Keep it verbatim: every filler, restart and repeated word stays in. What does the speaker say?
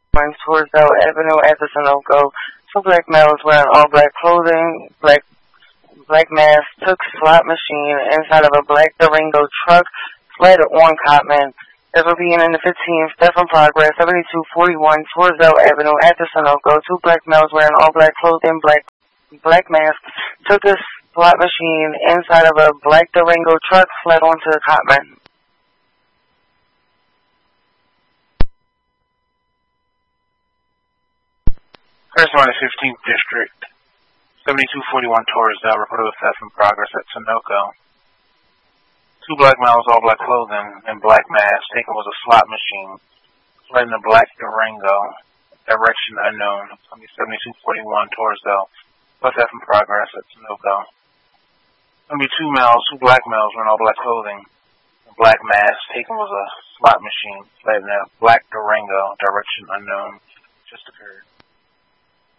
Going towards Bell Avenue at the Sunoco. Two black males wearing all black clothing, black black mask, took slot machine inside of a black Durango truck, fled on Cotman. As we're beginning the fifteenth, step in progress, seventy-two forty-one towards Bell Avenue at the Sunoco. Two black males wearing all black clothing, black black mask, took a slot machine inside of a black Durango truck, fled onto Cotman. First one, fifteenth District, seventy-two forty-one Torresdale, reported of theft in progress at Sunoco. Two black males, all black clothing, and black masks, taken was a slot machine, fled in a black Durango, direction unknown. seventy-two forty-one Torresdale, but theft in progress at Sunoco. Two males, two black males wearing all black clothing, and black masks, taken was a slot machine, fled in a black Durango, direction unknown. Just occurred.